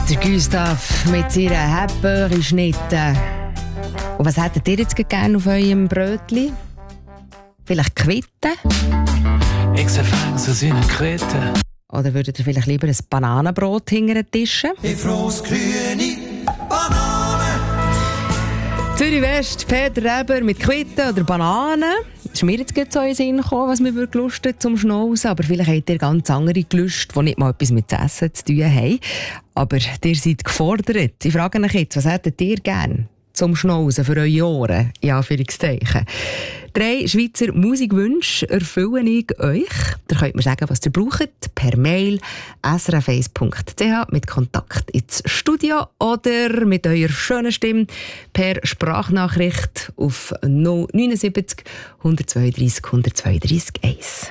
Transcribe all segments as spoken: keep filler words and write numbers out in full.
Der Gustav mit seiner Hepböhri-Schnitte. Und was hättet ihr jetzt gerne auf eurem Brötchen? Vielleicht Quitten? Ich sehe so seine Quitten. Oder würdet ihr vielleicht lieber ein Bananenbrot hinter den Tischen? Ich froh's grüne Banane. Zürich West, Peter Reber mit Quitten oder Bananen. Es ist mir jetzt gerade so in den Sinn gekommen, was mir gelust hat zum Schnauzen. Aber vielleicht habt ihr ganz andere gelust, die nicht mal etwas mit dem Essen zu tun haben. Aber ihr seid gefordert. Ich frage euch jetzt, was hättet ihr gern zum Schnauzen für eure Ohren? Ja, Anführungszeichen. Drei Schweizer Musikwünsche erfülle ich euch. Ihr könnt mir sagen, was ihr braucht, per Mail s r f eins punkt c h mit Kontakt ins Studio oder mit eurer schönen Stimme per Sprachnachricht auf null sieben neun eins zwei drei zwei drei eins.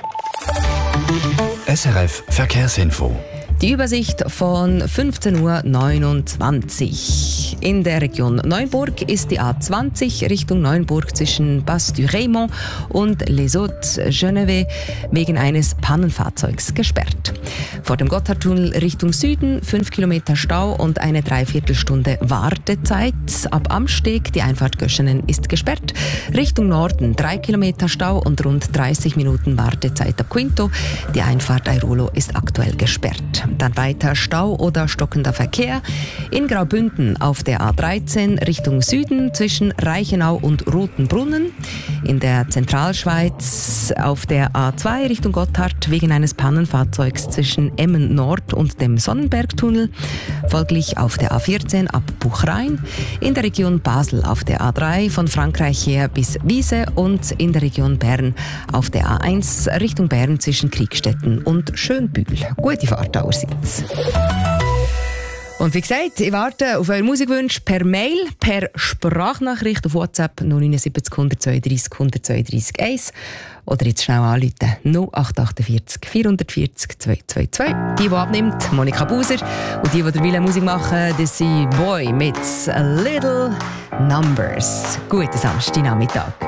S R F Verkehrsinfo. Die Übersicht von fünfzehn Uhr neunundzwanzig. In der Region Neuenburg ist die A zwanzig Richtung Neuenburg zwischen Bas-du-Raymond und Les Hauts-Genevé wegen eines Pannenfahrzeugs gesperrt. Vor dem Gotthardtunnel Richtung Süden fünf Kilometer Stau und eine Dreiviertelstunde Wartezeit. Ab Amsteg, die Einfahrt Göschenen, ist gesperrt. Richtung Norden drei Kilometer Stau und rund dreißig Minuten Wartezeit ab Quinto. Die Einfahrt Airolo ist aktuell gesperrt. Dann weiter Stau oder stockender Verkehr in Graubünden auf der A dreizehn Richtung Süden zwischen Reichenau und Rotenbrunnen. In der Zentralschweiz auf der A zwei Richtung Gotthard wegen eines Pannenfahrzeugs zwischen Emmen Nord und dem Sonnenbergtunnel. Folglich auf der A vierzehn ab Buchrain. In der Region Basel auf der A drei von Frankreich her bis Wiese und in der Region Bern auf der A eins Richtung Bern zwischen Kriegstetten und Schönbühl. Gute Fahrt allerseits. Und wie gesagt, ich warte auf eure Musikwünsche per Mail, per Sprachnachricht auf WhatsApp null sieben neun eins zwei drei eins zwei drei eins oder jetzt schnell anrufen null acht acht vier vier vier vier zwei zwei zwei. Die, die abnimmt, Monika Buser. Und die, die der Wille Musik machen, das sind Boy mit A Little Numbers. Guten Samstagnachmittag.